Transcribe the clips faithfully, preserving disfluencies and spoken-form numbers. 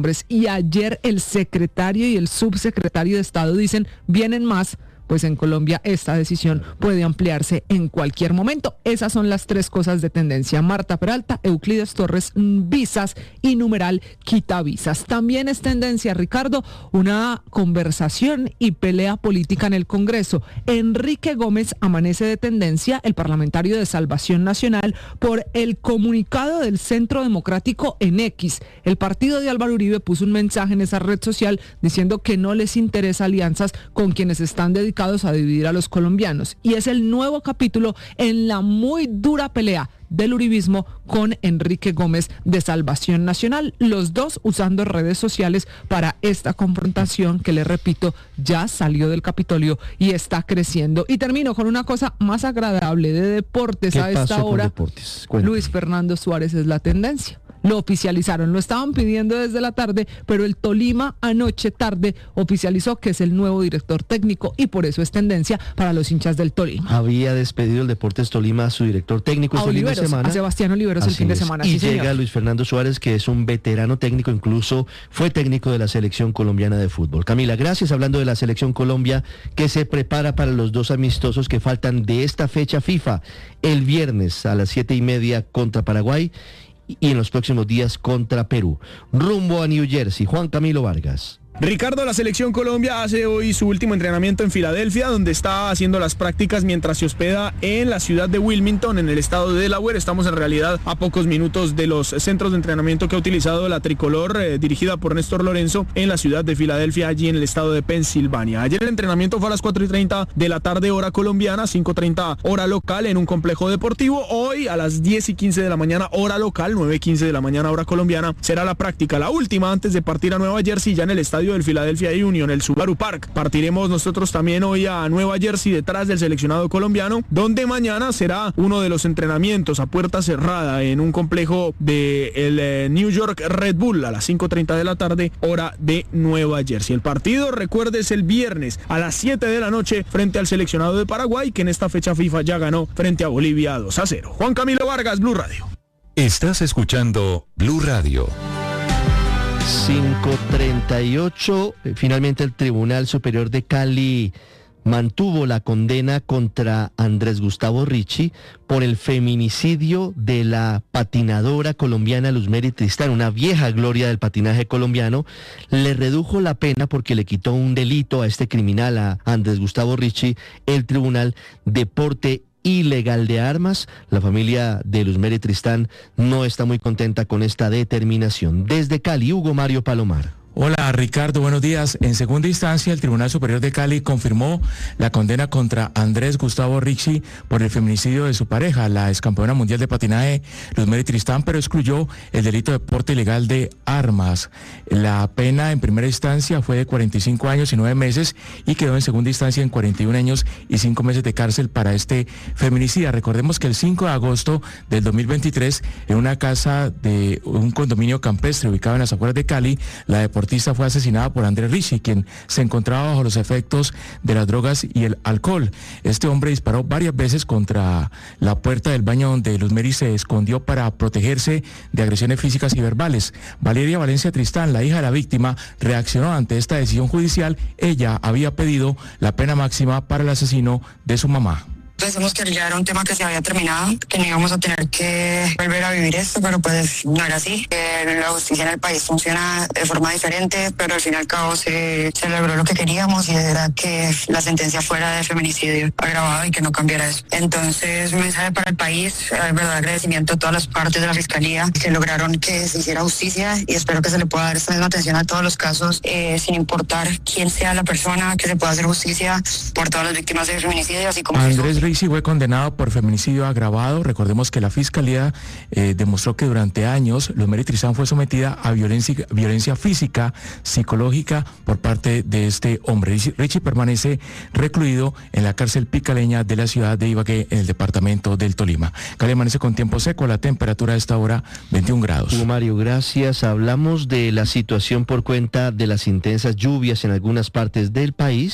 hombres. Y ayer el secretario y el subsecretario de Estado dicen, vienen más. Pues en Colombia esta decisión puede ampliarse en cualquier momento. Esas son las tres cosas de tendencia. Marta Peralta, Euclides Torres, visas y numeral quita visas. También es tendencia, Ricardo, una conversación y pelea política en el Congreso. Enrique Gómez amanece de tendencia, el parlamentario de Salvación Nacional, por el comunicado del Centro Democrático en X. El partido de Álvaro Uribe puso un mensaje en esa red social diciendo que no les interesa alianzas con quienes están dedicados a dividir a los colombianos, y es el nuevo capítulo en la muy dura pelea del uribismo con Enrique Gómez de Salvación Nacional, los dos usando redes sociales para esta confrontación que, le repito, ya salió del Capitolio y está creciendo. Y termino con una cosa más agradable de deportes a esta hora. Luis Fernando Suárez es la tendencia. Lo oficializaron, lo estaban pidiendo desde la tarde, pero el Tolima anoche tarde oficializó que es el nuevo director técnico y por eso es tendencia para los hinchas del Tolima. Había despedido el Deportes Tolima a su director técnico este fin de semana. A Sebastián Oliveros. Así el fin de semana. Y sí, llega señor. Luis Fernando Suárez, que es un veterano técnico, incluso fue técnico de la selección colombiana de fútbol. Camila, gracias. Hablando de la selección Colombia, que se prepara para los dos amistosos que faltan de esta fecha FIFA, el viernes a las siete y media contra Paraguay y en los próximos días contra Perú. Rumbo a New Jersey, Juan Camilo Vargas. Ricardo, la selección Colombia hace hoy su último entrenamiento en Filadelfia, donde está haciendo las prácticas mientras se hospeda en la ciudad de Wilmington, en el estado de Delaware. Estamos en realidad a pocos minutos de los centros de entrenamiento que ha utilizado la tricolor, eh, dirigida por Néstor Lorenzo, en la ciudad de Filadelfia, allí en el estado de Pensilvania. Ayer el entrenamiento fue a las cuatro y treinta de la tarde, hora colombiana, cinco y treinta hora local, en un complejo deportivo. Hoy a las diez y quince de la mañana, hora local, nueve y quince de la mañana, hora colombiana, será la práctica, la última antes de partir a Nueva Jersey, ya en el estadio del Philadelphia Union, el Subaru Park. Partiremos nosotros también hoy a Nueva Jersey, detrás del seleccionado colombiano, donde mañana será uno de los entrenamientos a puerta cerrada en un complejo del eh, New York Red Bull a las cinco y treinta de la tarde, hora de Nueva Jersey. El partido, recuerde, es el viernes a las siete de la noche frente al seleccionado de Paraguay, que en esta fecha FIFA ya ganó frente a Bolivia dos a cero. Juan Camilo Vargas, Blue Radio. Estás escuchando Blue Radio. cinco treinta y ocho, finalmente el Tribunal Superior de Cali mantuvo la condena contra Andrés Gustavo Ricci por el feminicidio de la patinadora colombiana Luzmeri Tristán, una vieja gloria del patinaje colombiano. Le redujo la pena porque le quitó un delito a este criminal, a Andrés Gustavo Ricci, el Tribunal de Porte Ilegal de Armas. La familia de Luzmeri Tristán no está muy contenta con esta determinación. Desde Cali, Hugo Mario Palomar. Hola Ricardo, buenos días. En segunda instancia, el Tribunal Superior de Cali confirmó la condena contra Andrés Gustavo Ricci por el feminicidio de su pareja, la excampeona mundial de patinaje Luzmeri Tristán, pero excluyó el delito de porte ilegal de armas. La pena en primera instancia fue de cuarenta y cinco años y nueve meses y quedó en segunda instancia en cuarenta y un años y cinco meses de cárcel para este feminicida. Recordemos que el cinco de agosto del dos mil veintitrés, en una casa de un condominio campestre ubicado en las afueras de Cali, la deportista fue asesinada por Andrés Ricci, quien se encontraba bajo los efectos de las drogas y el alcohol. Este hombre disparó varias veces contra la puerta del baño donde Luzmeri se escondió para protegerse de agresiones físicas y verbales. Valeria Valencia Tristán, la hija de la víctima, reaccionó ante esta decisión judicial. Ella había pedido la pena máxima para el asesino de su mamá. Pensamos que ya era un tema que se había terminado, que no íbamos a tener que volver a vivir esto, pero pues no era así. Eh, la justicia en el país funciona de forma diferente, pero al fin y al cabo se, se logró lo que queríamos, y era que la sentencia fuera de feminicidio agravado y que no cambiara eso. Entonces, un mensaje para el país, el verdadero agradecimiento a todas las partes de la Fiscalía que lograron que se hiciera justicia, y espero que se le pueda dar esta misma atención a todos los casos, eh, sin importar quién sea la persona, que se pueda hacer justicia por todas las víctimas de feminicidio, así como... Andrés Ricci fue condenado por feminicidio agravado. Recordemos que la Fiscalía eh, demostró que durante años Luzmeri Tristán fue sometida a violencia, violencia física, psicológica por parte de este hombre. Ricci permanece recluido en la cárcel picaleña de la ciudad de Ibagué, en el departamento del Tolima. Cali amanece con tiempo seco, la temperatura a esta hora veintiún grados. Hugo Mario, gracias. Hablamos de la situación por cuenta de las intensas lluvias en algunas partes del país.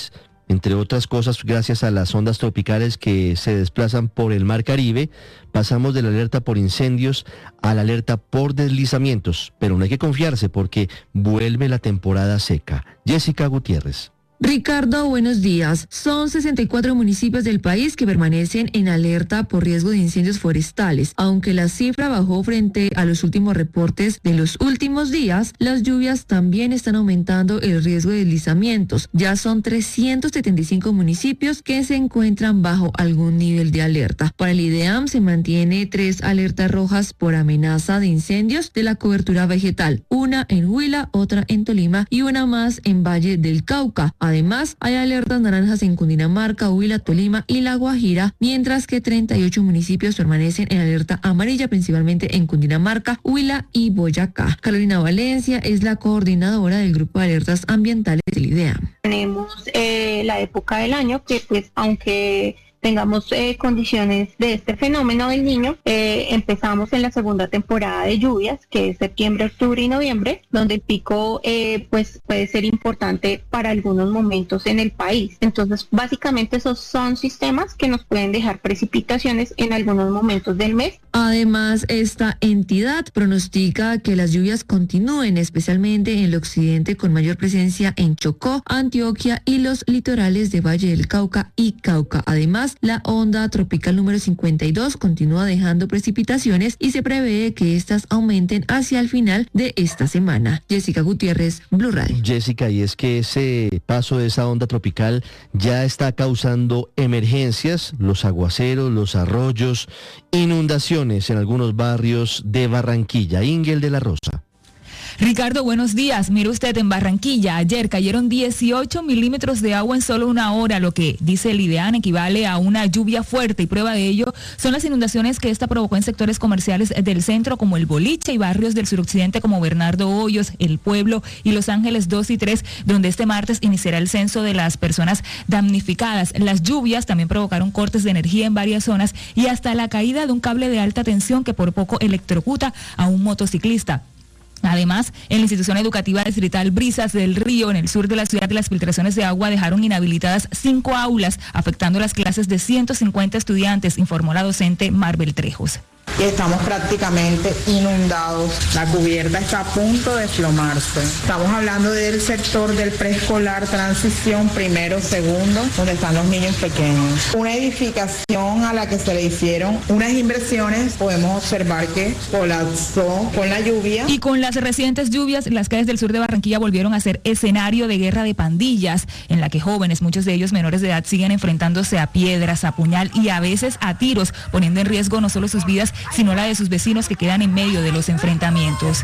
entre otras cosas, gracias a las ondas tropicales que se desplazan por el Mar Caribe, pasamos de la alerta por incendios a la alerta por deslizamientos, pero no hay que confiarse porque vuelve la temporada seca. Jessica Gutiérrez. Ricardo, buenos días. Son sesenta y cuatro municipios del país que permanecen en alerta por riesgo de incendios forestales. Aunque la cifra bajó frente a los últimos reportes de los últimos días, las lluvias también están aumentando el riesgo de deslizamientos. Ya son trescientos setenta y cinco municipios que se encuentran bajo algún nivel de alerta. Para el IDEAM se mantiene tres alertas rojas por amenaza de incendios de la cobertura vegetal. Una en Huila, otra en Tolima y una más en Valle del Cauca. Además, hay alertas naranjas en Cundinamarca, Huila, Tolima y La Guajira, mientras que treinta y ocho municipios permanecen en alerta amarilla, principalmente en Cundinamarca, Huila y Boyacá. Carolina Valencia es la coordinadora del Grupo de Alertas Ambientales del IDEAM. Tenemos eh, la época del año que, pues, aunque tengamos eh, condiciones de este fenómeno del Niño, eh, empezamos en la segunda temporada de lluvias, que es septiembre, octubre y noviembre, donde el pico eh, pues puede ser importante para algunos momentos en el país. Entonces, básicamente esos son sistemas que nos pueden dejar precipitaciones en algunos momentos del mes. Además, esta entidad pronostica que las lluvias continúen, especialmente en el occidente, con mayor presencia en Chocó, Antioquia y los litorales de Valle del Cauca y Cauca. Además, la onda tropical número cincuenta y dos continúa dejando precipitaciones y se prevé que estas aumenten hacia el final de esta semana. Jessica Gutiérrez, Blue Radio. Jessica, y es que ese paso de esa onda tropical ya está causando emergencias, los aguaceros, los arroyos, inundaciones en algunos barrios de Barranquilla. Ingel de la Rosa. Ricardo, buenos días. Mire usted, en Barranquilla ayer cayeron dieciocho milímetros de agua en solo una hora, lo que dice el IDEAM equivale a una lluvia fuerte, y prueba de ello son las inundaciones que esta provocó en sectores comerciales del centro como el Boliche y barrios del suroccidente como Bernardo Hoyos, El Pueblo y Los Ángeles dos y tres, donde este martes iniciará el censo de las personas damnificadas. Las lluvias también provocaron cortes de energía en varias zonas y hasta la caída de un cable de alta tensión que por poco electrocuta a un motociclista. Además, en la institución educativa distrital Brisas del Río, en el sur de la ciudad, las filtraciones de agua dejaron inhabilitadas cinco aulas, afectando las clases de ciento cincuenta estudiantes, informó la docente Marvel Trejos. Estamos prácticamente inundados, la cubierta está a punto de desplomarse. Estamos hablando del sector del preescolar, transición, primero, segundo, donde están los niños pequeños. Una edificación a la que se le hicieron unas inversiones, podemos observar que colapsó con la lluvia. Y con las recientes lluvias, las calles del sur de Barranquilla volvieron a ser escenario de guerra de pandillas, en la que jóvenes, muchos de ellos menores de edad, siguen enfrentándose a piedras, a puñal y a veces a tiros, poniendo en riesgo no solo sus vidas, sino la de sus vecinos que quedan en medio de los enfrentamientos.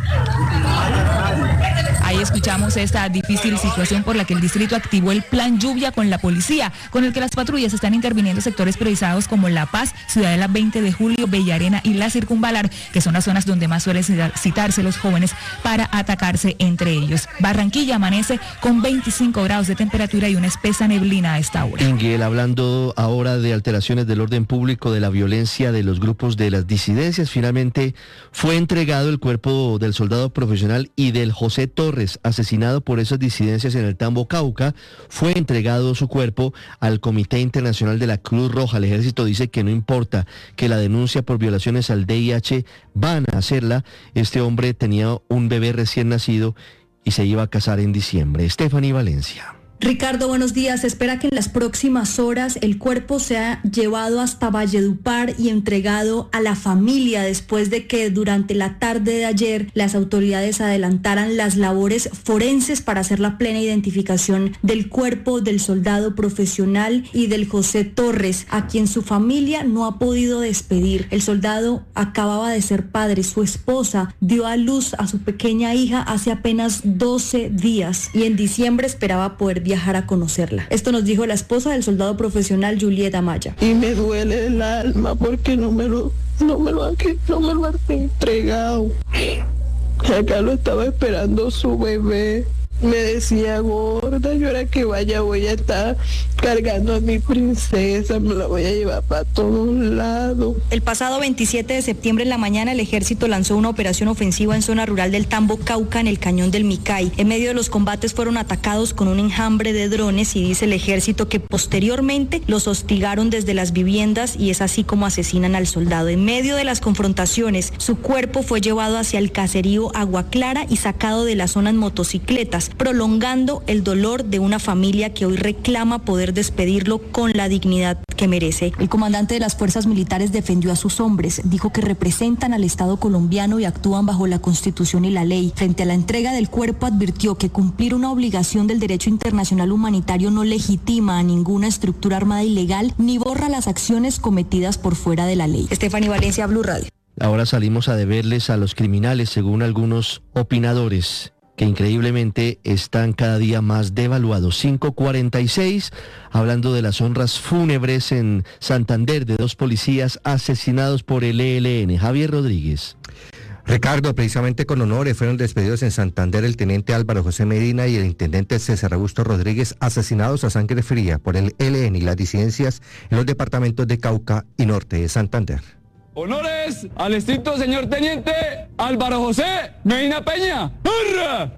Ahí escuchamos esta difícil situación por la que el distrito activó el plan lluvia con la policía, con el que las patrullas están interviniendo en sectores priorizados como La Paz, Ciudadela veinte de julio, Bellarena y La Circunvalar, que son las zonas donde más suelen citarse los jóvenes para atacarse entre ellos. Barranquilla amanece con veinticinco grados de temperatura y una espesa neblina a esta hora. Ingel, hablando ahora de alteraciones del orden público, de la violencia de los grupos de las disidencias, finalmente fue entregado el cuerpo del soldado profesional y del José Torres, asesinado por esas disidencias en el Tambo, Cauca. Fue entregado su cuerpo al Comité Internacional de la Cruz Roja. El ejército dice que no importa que la denuncia por violaciones al D I H, van a hacerla. Este hombre tenía un bebé recién nacido y se iba a casar en diciembre. Stephanie Valencia. Ricardo, buenos días. Se espera que en las próximas horas el cuerpo sea llevado hasta Valledupar y entregado a la familia después de que durante la tarde de ayer las autoridades adelantaran las labores forenses para hacer la plena identificación del cuerpo del soldado profesional y del José Torres, a quien su familia no ha podido despedir. El soldado acababa de ser padre, su esposa dio a luz a su pequeña hija hace apenas doce días y en diciembre esperaba poder viajar a conocerla. Esto nos dijo la esposa del soldado profesional, Julieta Maya. Y me duele el alma porque no me lo, no me lo, han, no me lo han entregado. Acá lo estaba esperando su bebé Me decía, gorda, yo ahora que vaya voy a estar cargando a mi princesa, me la voy a llevar para todos lados. El pasado veintisiete de septiembre en la mañana el ejército lanzó una operación ofensiva en zona rural del Tambo Cauca, en el cañón del Micay. En medio de los combates fueron atacados con un enjambre de drones y dice el ejército que posteriormente los hostigaron desde las viviendas y es así como asesinan al soldado. En medio de las confrontaciones, su cuerpo fue llevado hacia el caserío Agua Clara y sacado de la zona en motocicletas, prolongando el dolor de una familia que hoy reclama poder despedirlo con la dignidad que merece. El comandante de las fuerzas militares defendió a sus hombres, dijo que representan al Estado colombiano y actúan bajo la Constitución y la ley. Frente a la entrega del cuerpo advirtió que cumplir una obligación del derecho internacional humanitario no legitima a ninguna estructura armada ilegal ni borra las acciones cometidas por fuera de la ley. Estefanía Valencia, Blue Radio. Ahora salimos a deberles a los criminales, según algunos opinadores, que increíblemente están cada día más devaluados. cinco cuarenta y seis, hablando de las honras fúnebres en Santander de dos policías asesinados por el E L N. Javier Rodríguez. Ricardo, precisamente con honores fueron despedidos en Santander el teniente Álvaro José Medina y el intendente César Augusto Rodríguez, asesinados a sangre fría por el E L N y las disidencias en los departamentos de Cauca y Norte de Santander. Honores al extinto señor teniente Álvaro José Medina Peña. ¡Hurra!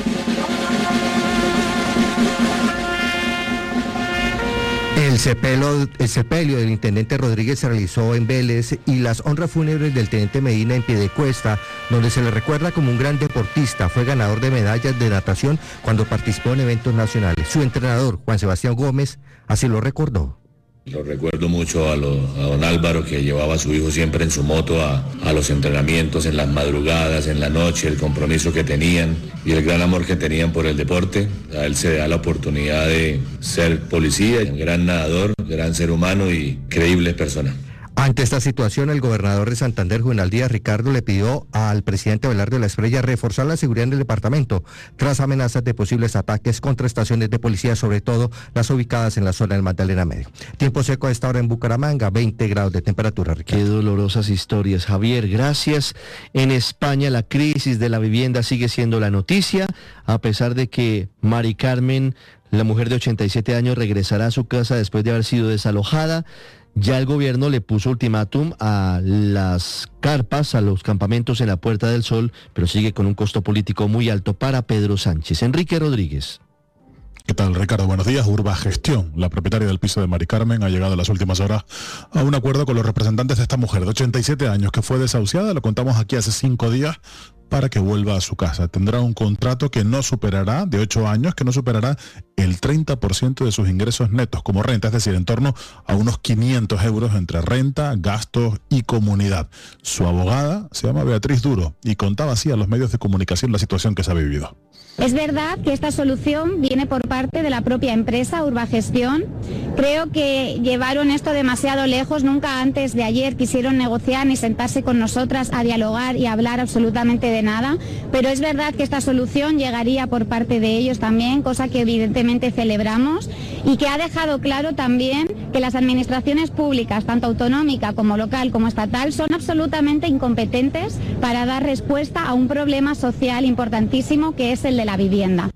El sepelio, el sepelio del intendente Rodríguez se realizó en Vélez y las honras fúnebres del teniente Medina en Piedecuesta, donde se le recuerda como un gran deportista. Fue ganador de medallas de natación cuando participó en eventos nacionales. Su entrenador, Juan Sebastián Gómez, así lo recordó. Lo recuerdo mucho a, lo, a don Álvaro, que llevaba a su hijo siempre en su moto a, a los entrenamientos, en las madrugadas, en la noche, el compromiso que tenían y el gran amor que tenían por el deporte. A él se da la oportunidad de ser policía, un gran nadador, gran ser humano y creíble persona. Ante esta situación, el gobernador de Santander, Juvenal Díaz Ricardo, le pidió al presidente Abelardo de la Espriella reforzar la seguridad en el departamento tras amenazas de posibles ataques contra estaciones de policía, sobre todo las ubicadas en la zona del Magdalena Medio. Tiempo seco a esta hora en Bucaramanga, veinte grados de temperatura, Ricardo. Qué dolorosas historias, Javier. Gracias. En España la crisis de la vivienda sigue siendo la noticia, a pesar de que Mari Carmen, la mujer de ochenta y siete años, regresará a su casa después de haber sido desalojada. Ya el gobierno le puso ultimátum a las carpas, a los campamentos en la Puerta del Sol, pero sigue con un costo político muy alto para Pedro Sánchez. Enrique Rodríguez. ¿Qué tal, Ricardo? Buenos días. Urbagestión, la propietaria del piso de Mari Carmen, ha llegado en las últimas horas a un acuerdo con los representantes de esta mujer de ochenta y siete años que fue desahuciada, lo contamos aquí hace cinco días, para que vuelva a su casa. Tendrá un contrato que no superará, de ocho años, que no superará el treinta por ciento de sus ingresos netos como renta, es decir, en torno a unos quinientos euros entre renta, gastos y comunidad. Su abogada se llama Beatriz Duro y contaba así a los medios de comunicación la situación que se ha vivido. Es verdad que esta solución viene por parte de la propia empresa Urbagestión. Creo que llevaron esto demasiado lejos. Nunca antes de ayer quisieron negociar ni sentarse con nosotras a dialogar y hablar absolutamente de nada. Pero es verdad que esta solución llegaría por parte de ellos también, cosa que evidentemente celebramos y que ha dejado claro también que las administraciones públicas, tanto autonómica como local como estatal, son absolutamente incompetentes para dar respuesta a un problema social importantísimo que es el de la vivienda.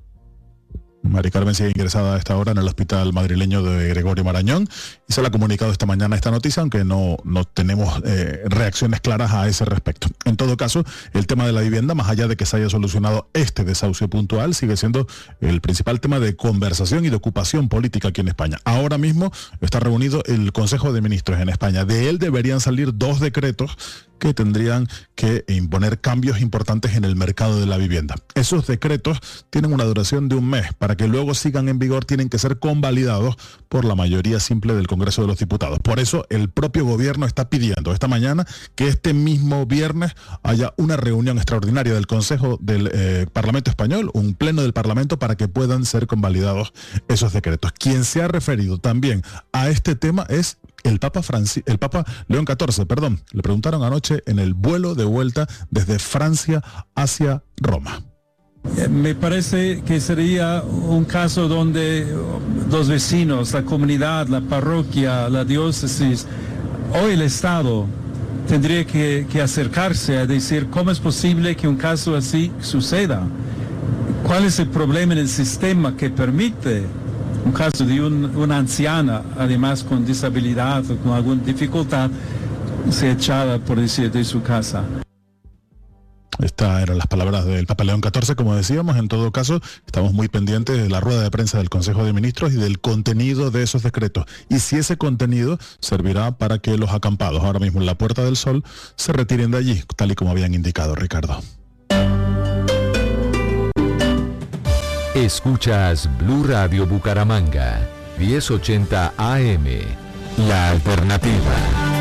Mari Carmen sigue ingresada a esta hora en el hospital madrileño de Gregorio Marañón y se le ha comunicado esta mañana esta noticia, aunque no, no tenemos eh, reacciones claras a ese respecto. En todo caso, el tema de la vivienda, más allá de que se haya solucionado este desahucio puntual, sigue siendo el principal tema de conversación y de ocupación política aquí en España. Ahora mismo está reunido el Consejo de Ministros en España. De él deberían salir dos decretos que tendrían que imponer cambios importantes en el mercado de la vivienda. Esos decretos tienen una duración de un mes. Para que luego sigan en vigor tienen que ser convalidados por la mayoría simple del Congreso de los Diputados. Por eso el propio gobierno está pidiendo esta mañana que este mismo viernes haya una reunión extraordinaria del Consejo del eh, Parlamento Español, un pleno del Parlamento, para que puedan ser convalidados esos decretos. Quien se ha referido también a este tema es el Papa Franci- el Papa León catorce, perdón. Le preguntaron anoche en el vuelo de vuelta desde Francia hacia Roma. Me parece que sería un caso donde los vecinos, la comunidad, la parroquia, la diócesis o el Estado tendría que, que acercarse a decir cómo es posible que un caso así suceda. ¿Cuál es el problema en el sistema que permite un caso de un, una anciana, además con disabilidad o con alguna dificultad, ser echada, por decir, de su casa? Estas eran las palabras del Papa León catorce, como decíamos. En todo caso, estamos muy pendientes de la rueda de prensa del Consejo de Ministros y del contenido de esos decretos. Y si ese contenido servirá para que los acampados, ahora mismo en la Puerta del Sol, se retiren de allí, tal y como habían indicado, Ricardo. Escuchas Blue Radio Bucaramanga, diez ochenta A M, La Alternativa.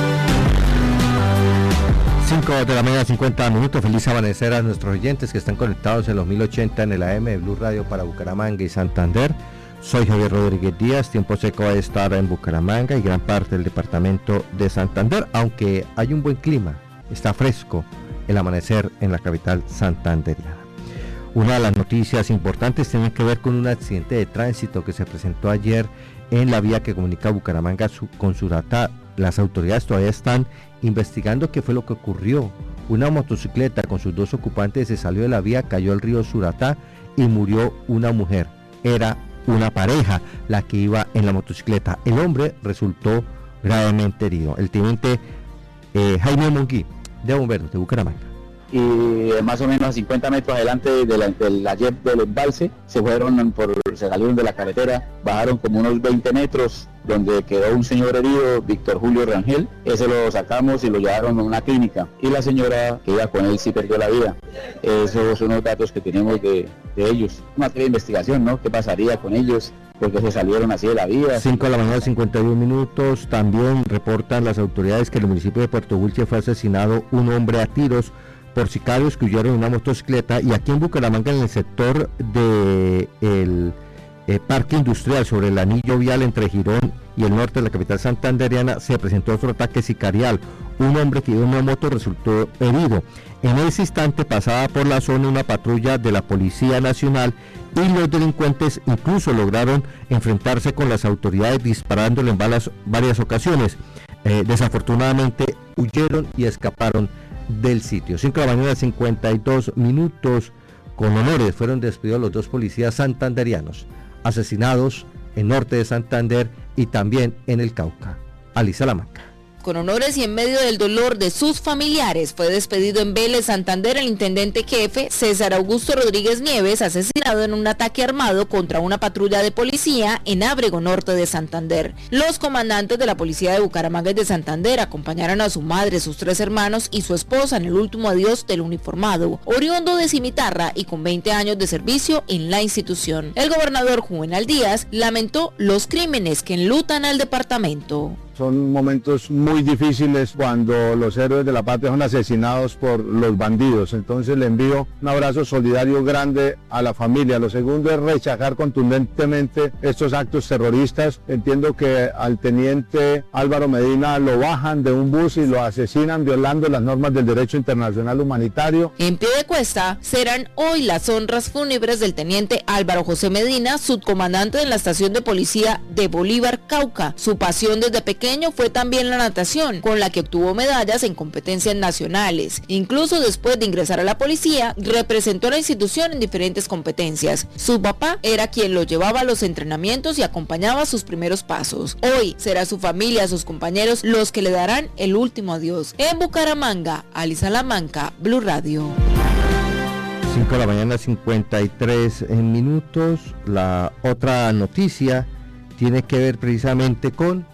cinco de la mañana, cincuenta minutos. Feliz amanecer a nuestros oyentes que están conectados en los mil ochenta en el A M de Blue Radio para Bucaramanga y Santander. Soy Javier Rodríguez Díaz. Tiempo seco va a estar en Bucaramanga y gran parte del departamento de Santander, aunque hay un buen clima, está fresco el amanecer en la capital santanderiana. Una de las noticias importantes tiene que ver con un accidente de tránsito que se presentó ayer en la vía que comunica Bucaramanga con Suratá. Las autoridades todavía están investigando qué fue lo que ocurrió. Una motocicleta con sus dos ocupantes se salió de la vía, cayó al río Suratá y murió una mujer. Era una pareja la que iba en la motocicleta. El hombre resultó gravemente herido. El teniente eh, Jaime Monguí, de Bomberos de Bucaramanga. Y más o menos a cincuenta metros adelante de la, de la jet del embalse, se fueron por, se salieron de la carretera, bajaron como unos veinte metros, donde quedó un señor herido, Víctor Julio Rangel. Ese lo sacamos y lo llevaron a una clínica, y la señora que iba con él sí perdió la vida. Esos son los datos que tenemos de, de ellos. Una serie de investigación, ¿no? ¿Qué pasaría con ellos? Porque se salieron así de la vida. cinco de la mañana, cincuenta y uno minutos. También reportan las autoridades que en el municipio de Puerto Wilche fue asesinado un hombre a tiros por sicarios que huyeron en una motocicleta, y aquí en Bucaramanga, en el sector del de eh, parque industrial sobre el anillo vial entre Girón y el norte de la capital santanderiana, se presentó otro ataque sicarial. Un hombre que iba en una moto resultó herido. En ese instante pasaba por la zona una patrulla de la Policía Nacional y los delincuentes incluso lograron enfrentarse con las autoridades disparándole en balas varias ocasiones. Eh, desafortunadamente huyeron y escaparon del sitio. cinco de la mañana, cincuenta y dos minutos. Con honores fueron despedidos los dos policías santanderianos asesinados en norte de Santander y también en el Cauca. Ali Salamanca. Con honores y en medio del dolor de sus familiares, fue despedido en Vélez, Santander, el intendente jefe César Augusto Rodríguez Nieves, asesinado en un ataque armado contra una patrulla de policía en Ábrego, norte de Santander. Los comandantes de la policía de Bucaramanga y de Santander acompañaron a su madre, sus tres hermanos y su esposa en el último adiós del uniformado, oriundo de Cimitarra y con veinte años de servicio en la institución. El gobernador Juvenal Díaz lamentó los crímenes que enlutan al departamento. Son momentos muy difíciles cuando los héroes de la patria son asesinados por los bandidos. Entonces le envío un abrazo solidario grande a la familia. Lo segundo es rechazar contundentemente estos actos terroristas. Entiendo que al teniente Álvaro Medina lo bajan de un bus y lo asesinan violando las normas del derecho internacional humanitario. En Piedecuesta serán hoy las honras fúnebres del teniente Álvaro José Medina, subcomandante de la estación de policía de Bolívar, Cauca. Su pasión desde pequeño fue también la natación, con la que obtuvo medallas en competencias nacionales. Incluso después de ingresar a la policía, representó a la institución en diferentes competencias. Su papá era quien lo llevaba a los entrenamientos y acompañaba sus primeros pasos. Hoy será su familia, sus compañeros, los que le darán el último adiós. En Bucaramanga, Ali Salamanca, Blue Radio. cinco de la mañana, cincuenta y tres minutos. La otra noticia tiene que ver precisamente con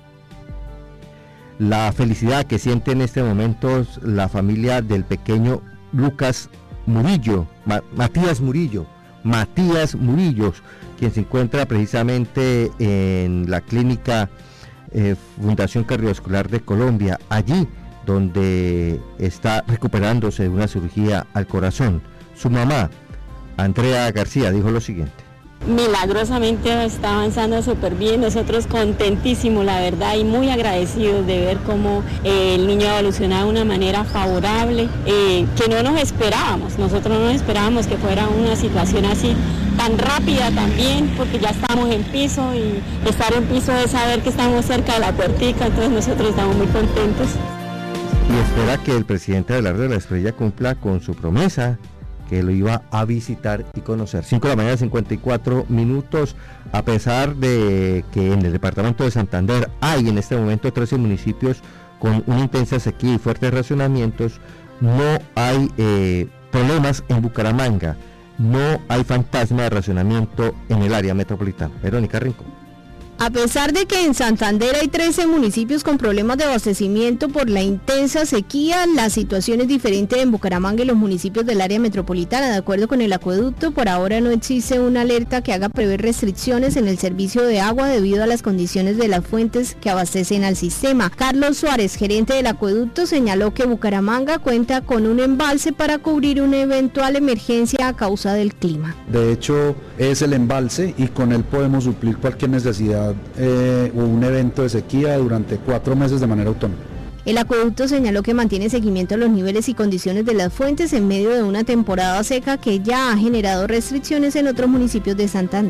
la felicidad que siente en este momento la familia del pequeño Lucas Murillo, Ma- Matías Murillo, Matías Murillos, quien se encuentra precisamente en la clínica eh, Fundación Cardiovascular de Colombia, allí donde está recuperándose de una cirugía al corazón. Su mamá, Andrea García, dijo lo siguiente: milagrosamente está avanzando súper bien, nosotros contentísimos la verdad y muy agradecidos de ver cómo eh, el niño ha evolucionado de una manera favorable, eh, que no nos esperábamos, nosotros no nos esperábamos que fuera una situación así tan rápida también, porque ya estamos en piso y estar en piso es saber que estamos cerca de la puertica, entonces nosotros estamos muy contentos. Y espera que el presidente Abelardo de la Espriella cumpla con su promesa que lo iba a visitar y conocer. cinco de la mañana, cincuenta y cuatro minutos, a pesar de que en el departamento de Santander hay en este momento trece municipios con una intensa sequía y fuertes racionamientos, no hay eh, problemas en Bucaramanga, no hay fantasma de racionamiento en el área metropolitana. Verónica Rincón. A pesar de que en Santander hay trece municipios con problemas de abastecimiento por la intensa sequía, la situación es diferente en Bucaramanga y los municipios del área metropolitana. De acuerdo con el acueducto, por ahora no existe una alerta que haga prever restricciones en el servicio de agua debido a las condiciones de las fuentes que abastecen al sistema. Carlos Suárez, gerente del acueducto, señaló que Bucaramanga cuenta con un embalse para cubrir una eventual emergencia a causa del clima. De hecho, es el embalse y con él podemos suplir cualquier necesidad Eh, o un evento de sequía durante cuatro meses de manera autónoma. El acueducto señaló que mantiene seguimiento a los niveles y condiciones de las fuentes en medio de una temporada seca que ya ha generado restricciones en otros municipios de Santander.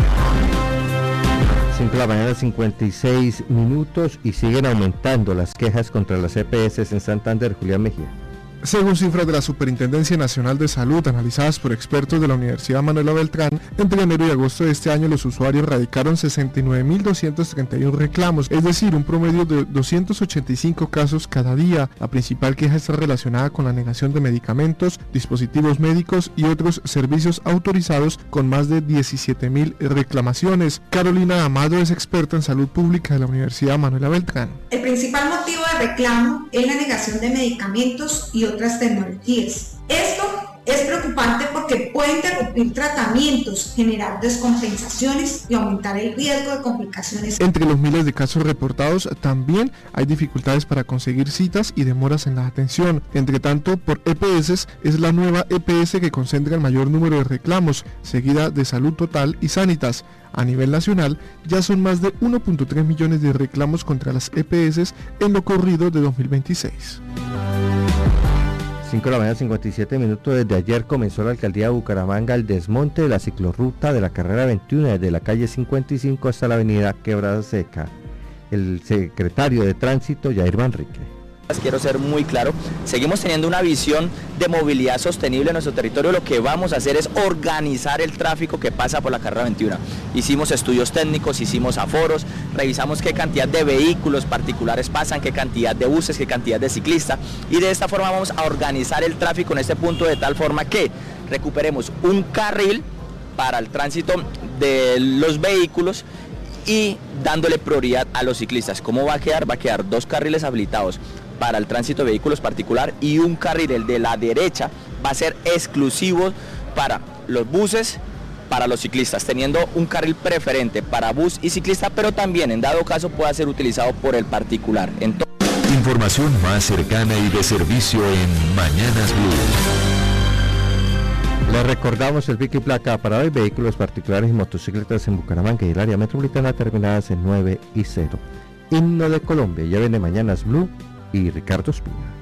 cinco de la mañana, cincuenta y seis minutos, y siguen aumentando las quejas contra las E P S en Santander. Julián Mejía. Según cifras de la Superintendencia Nacional de Salud analizadas por expertos de la Universidad Manuela Beltrán, entre enero y agosto de este año los usuarios radicaron sesenta y nueve mil doscientos treinta y uno reclamos, es decir, un promedio de doscientos ochenta y cinco casos cada día. La principal queja está relacionada con la negación de medicamentos, dispositivos médicos y otros servicios autorizados, con más de diecisiete mil reclamaciones. Carolina Amado es experta en salud pública de la Universidad Manuela Beltrán. El principal motivo de reclamo es la negación de medicamentos y otras tecnologías. Esto es preocupante porque puede interrumpir tratamientos, generar descompensaciones y aumentar el riesgo de complicaciones. Entre los miles de casos reportados también hay dificultades para conseguir citas y demoras en la atención. Entre tanto, por E P S es la nueva E P S que concentra el mayor número de reclamos, seguida de Salud Total y Sanitas. A nivel nacional, ya son más de uno punto tres millones de reclamos contra las E P S en lo corrido de dos mil veintiséis. cinco de la mañana, cincuenta y siete minutos. Desde ayer comenzó la alcaldía de Bucaramanga el desmonte de la ciclorruta de la carrera veintiuno desde la calle cincuenta y cinco hasta la avenida Quebrada Seca. El secretario de Tránsito, Yair Manrique. Quiero ser muy claro, seguimos teniendo una visión de movilidad sostenible en nuestro territorio. Lo que vamos a hacer es organizar el tráfico que pasa por la carrera veintiuno. Hicimos estudios técnicos, hicimos aforos, revisamos qué cantidad de vehículos particulares pasan, qué cantidad de buses, qué cantidad de ciclistas, y de esta forma vamos a organizar el tráfico en este punto de tal forma que recuperemos un carril para el tránsito de los vehículos y dándole prioridad a los ciclistas. ¿Cómo va a quedar? Va a quedar dos carriles habilitados para el tránsito de vehículos particular y un carril, el de la derecha, va a ser exclusivo para los buses, para los ciclistas, teniendo un carril preferente para bus y ciclista, pero también en dado caso pueda ser utilizado por el particular. Entonces... Información más cercana y de servicio en Mañanas Blue. Les recordamos el pico y placa para hoy: vehículos particulares y motocicletas en Bucaramanga y el área metropolitana terminadas en nueve y cero. Himno de Colombia. Ya viene Mañanas Blue y Ricardo Espina.